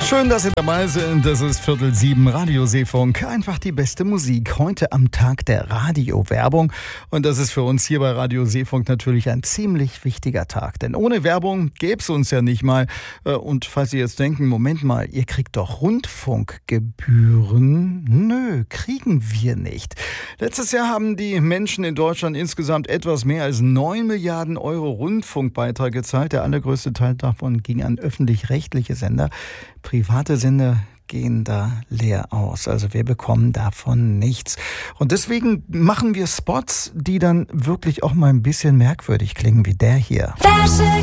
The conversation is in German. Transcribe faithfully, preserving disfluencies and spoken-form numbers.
Schön, dass Sie dabei sind. Das ist Viertel sieben Radio Seefunk. Einfach die beste Musik. Heute am Tag der Radiowerbung. Und das ist für uns hier bei Radio Seefunk natürlich ein ziemlich wichtiger Tag. Denn ohne Werbung gäbe es uns ja nicht mal. Und falls Sie jetzt denken, Moment mal, ihr kriegt doch Rundfunkgebühren. Nö, kriegen wir nicht. Letztes Jahr haben die Menschen in Deutschland insgesamt etwas mehr als neun Milliarden Euro Rundfunkbeitrag gezahlt. Der allergrößte Teil davon ging an öffentlich-rechtliche Sender. Private Sender gehen da leer aus. Also wir bekommen davon nichts. Und deswegen machen wir Spots, die dann wirklich auch mal ein bisschen merkwürdig klingen, wie der hier.